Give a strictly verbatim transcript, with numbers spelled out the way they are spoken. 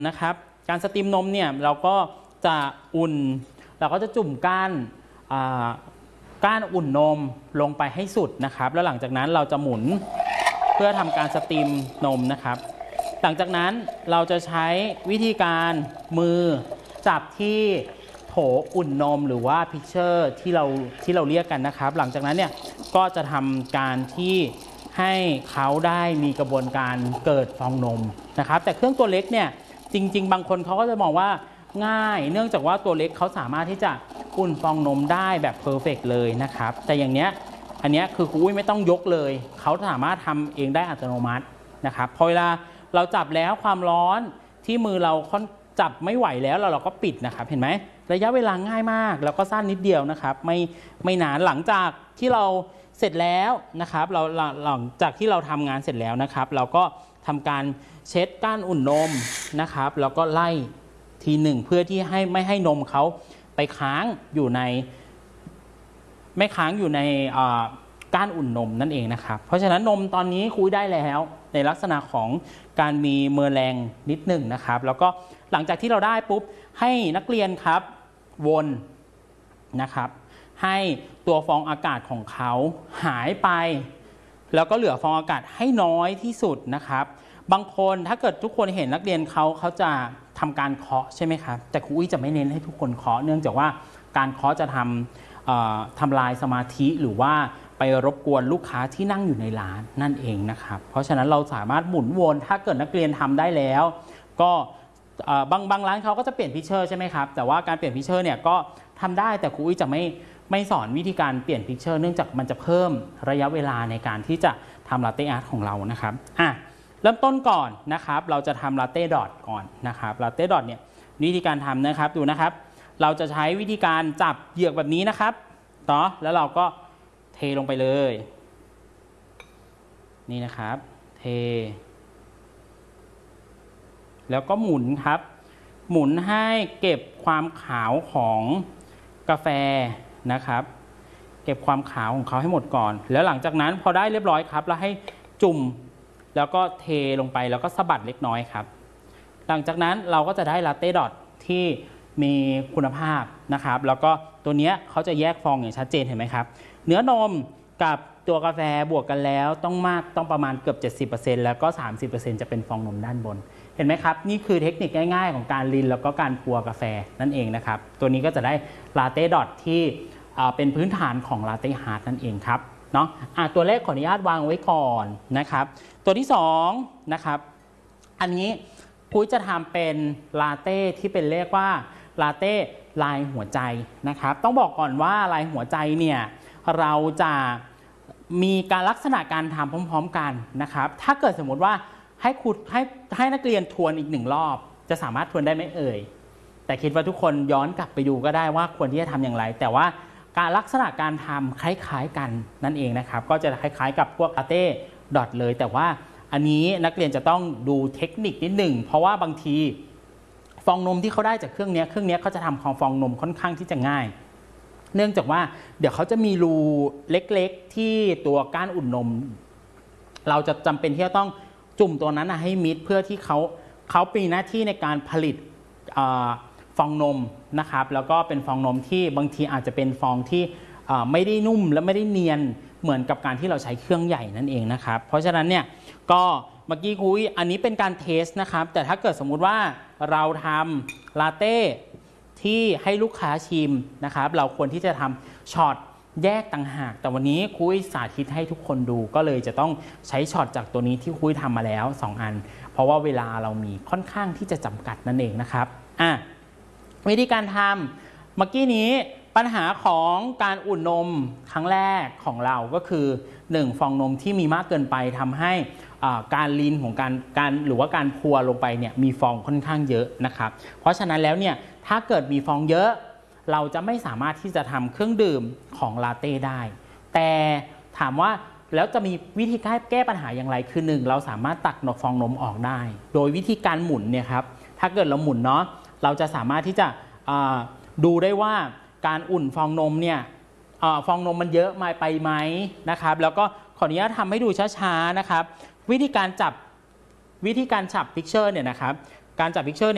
นะครับการสตรีมนมเนี่ยเราก็จะอุ่นเราก็จะจุ่มก้านก้านอุ่นนมลงไปให้สุดนะครับแล้วหลังจากนั้นเราจะหมุนเพื่อทำการสตรีมนมนะครับหลังจากนั้นเราจะใช้วิธีการมือจับที่โถอุ่นนมหรือว่าพิชเชอร์ที่เราที่เราเรียกกันนะครับหลังจากนั้นเนี่ยก็จะทำการที่ให้เขาได้มีกระบวนการเกิดฟองนมนะครับแต่เครื่องตัวเล็กเนี่ยจริงๆบางคนเขาก็จะมองว่าง่ายเนื่องจากว่าตัวเล็กเขาสามารถที่จะอุ่นฟองนมได้แบบเพอร์เฟกต์เลยนะครับแต่อย่างเนี้ยอันนี้คือครูอุ้ยไม่ต้องยกเลยเขาสามารถทำเองได้อัตโนมัตินะครับพอเวลาเราจับแล้วความร้อนที่มือเราค่อนจับไม่ไหวแล้วเราเราก็ปิดนะครับเห็นไหมระยะเวลาง่ายมากแล้วก็สั้นนิดเดียวนะครับไม่ไม่นานหลังจากที่เราเสร็จแล้วนะครับเราหลังจากที่เราทำงานเสร็จแล้วนะครับเราก็ทำการเช็ดก้านอุ่นนมนะครับแล้วก็ไล่ทีหนึ่งเพื่อที่ให้ไม่ให้นมเขาไปค้างอยู่ในไม่ค้างอยู่ในก้านอุ่นนมนั่นเองนะครับเพราะฉะนั้นนมตอนนี้คุยได้แล้วในลักษณะของการมีเมอร์แรงนิดหนึ่งนะครับแล้วก็หลังจากที่เราได้ปุ๊บให้นักเรียนครับวนนะครับให้ตัวฟองอากาศของเขาหายไปแล้วก็เหลือฟองอากาศให้น้อยที่สุดนะครับบางคนถ้าเกิดทุกคนเห็นนักเรียนเขาเขาจะทำการเคาะใช่ไหมครับแต่ครูอุ้ยจะไม่เน้นให้ทุกคนเคาะเนื่องจากว่าการเคาะจะทำทำลายสมาธิหรือว่าไปรบกวนลูกค้าที่นั่งอยู่ในร้านนั่นเองนะครับเพราะฉะนั้นเราสามารถหมุนวนถ้าเกิดนักเรียนทำได้แล้วก็บางบางร้านเขาก็จะเปลี่ยนพิชเชอร์ใช่ไหมครับแต่ว่าการเปลี่ยนพิชเชอร์เนี่ยก็ทำได้แต่ครูอุ้ยจะไม่ไม่สอนวิธีการเปลี่ยนพิชเชอร์เนื่องจากมันจะเพิ่มระยะเวลาในการที่จะทำลาเต้อาร์ตของเรานะครับอ่ะเริ่มต้นก่อนนะครับเราจะทำลาเต้ดอทก่อนนะครับลาเต้ดอทเนี่ยวิธีการทำนะครับดูนะครับเราจะใช้วิธีการจับเหยือกแบบนี้นะครับต่อแล้วเราก็เทลงไปเลยนี่นะครับเทแล้วก็หมุนครับหมุนให้เก็บความขาวของกาแฟนะครับเก็บความขาวของเขาให้หมดก่อนแล้วหลังจากนั้นพอได้เรียบร้อยครับแล้วให้จุ่มแล้วก็เทลงไปแล้วก็สะบัดเล็กน้อยครับหลังจากนั้นเราก็จะได้ลาเต้ดอทที่มีคุณภาพนะครับแล้วก็ตัวนี้เขาจะแยกฟองอย่างชัดเจนเห็นไหมครับเนื้อนมกับตัวกาแฟบวกกันแล้วต้องมากต้องประมาณเกือบ เจ็ดสิบเปอร์เซ็นต์ แล้วก็ สามสิบเปอร์เซ็นต์ จะเป็นฟองนมด้านบนเห็นไหมครับนี่คือเทคนิคง่ายๆของการรินแล้วก็การพัวกาแฟนั่นเองนะครับตัวนี้ก็จะได้ลาเต้ดอทที่เป็นพื้นฐานของลาเต้ฮาร์ดนั่นเองครับเนาะอ่ะตัวเลขขออนุญาตวางไว้ก่อนนะครับตัวที่สองนะครับอันนี้ปุ้ยจะทำเป็นลาเต้ที่เป็นเรียกว่าลาเต้ลายหัวใจนะครับต้องบอกก่อนว่าลายหัวใจเนี่ยเราจะมีการลักษณะการทำพร้อมๆกันนะครับถ้าเกิดสมมติว่าให้คุณให้ให้นักเรียนทวนอีกหนึ่งรอบจะสามารถทวนได้ไหมเอ่ยแต่คิดว่าทุกคนย้อนกลับไปดูก็ได้ว่าควรที่จะทำอย่างไรแต่ว่าการลักษณะการทำคล้ายๆกันนั่นเองนะครับก็จะคล้ายๆกับพวกลาเต้ดอทเลยแต่ว่าอันนี้นักเรียนจะต้องดูเทคนิคนิดหนึ่งเพราะว่าบางทีฟองนมที่เขาได้จากเครื่องนี้เครื่องนี้เขาจะทำของฟองนมค่อนข้างที่จะง่ายเนื่องจากว่าเดี๋ยวเขาจะมีรูเล็กๆที่ตัวก้านอุ่นนมเราจะจำเป็นที่จะต้องจุ่มตัวนั้นให้มิดเพื่อที่เขาเขามีหน้าที่ในการผลิตฟองนมนะครับแล้วก็เป็นฟองนมที่บางทีอาจจะเป็นฟองที่ไม่ได้นุ่มและไม่ได้เนียนเหมือนกับการที่เราใช้เครื่องใหญ่นั่นเองนะครับเพราะฉะนั้นเนี่ยก็เมื่อกี้คุยอันนี้เป็นการเทสนะครับแต่ถ้าเกิดสมมุติว่าเราทำลาเต้ที่ให้ลูกค้าชิมนะครับเราควรที่จะทำช็อตแยกต่างหากแต่วันนี้คุยสาธิตให้ทุกคนดูก็เลยจะต้องใช้ช็อตจากตัวนี้ที่คุยทำมาแล้วสองอันเพราะว่าเวลาเรามีค่อนข้างที่จะจำกัดนั่นเองนะครับอ่ะวิธีการทำเมื่อกี้นี้ปัญหาของการอุ่นนมครั้งแรกของเราก็คือหนึ่งฟองนมที่มีมากเกินไปทำให้การลีนของการการหรือว่าการพัวลงไปเนี่ยมีฟองค่อนข้างเยอะนะครับเพราะฉะนั้นแล้วเนี่ยถ้าเกิดมีฟองเยอะเราจะไม่สามารถที่จะทำเครื่องดื่มของลาเต้ได้แต่ถามว่าแล้วจะมีวิธีการแก้ปัญหาอย่างไรคือหนึ่งเราสามารถตักฟองนมออกได้โดยวิธีการหมุนเนี่ยครับถ้าเกิดเราหมุนเนาะเราจะสามารถที่จะดูได้ว่าการอุ่นฟองนมเนี่ยฟองนมมันเยอะมาไปไหมนะครับแล้วก็ขออนุญาตทำให้ดูช้าๆนะครับวิธีการจับวิธีการจับพิกเชอร์เนี่ยนะครับการจับพิกเชอร์